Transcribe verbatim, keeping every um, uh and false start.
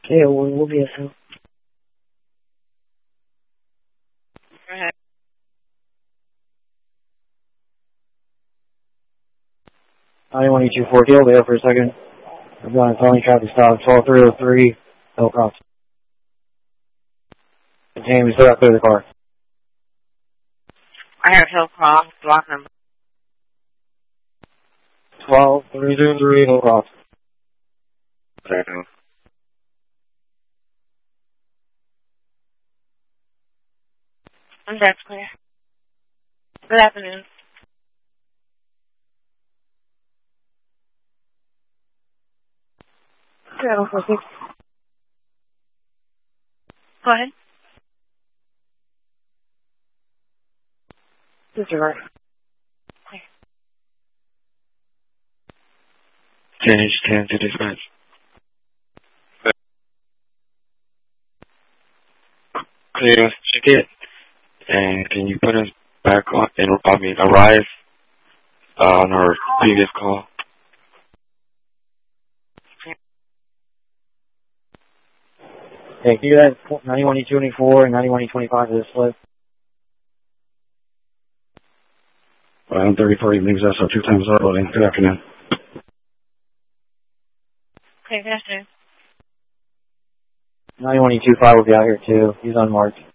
Yeah, we'll, we'll be at home. Go ahead. ninety-one E two four, deal there for a second. I'm going to phone traffic stop, twelve three oh three, Hillcroft. Continue, we still got clear the car. I have Hillcroft, block number. twelve three oh three, Hillcroft. Second. That's clear. Good afternoon. seven four six. Go ahead. Disregard. Clear. ten H ten to dispatch. Clear, let's check it. And can you put us back on, and I mean, arrive uh, on our previous call? Okay, can you do that ninety-one E twenty-four and ninety-one E twenty-five to this slip? Well, thirty-four leaves us, so two times our loading. Good afternoon. Okay, good afternoon. ninety-one E twenty-five will be out here too. He's unmarked.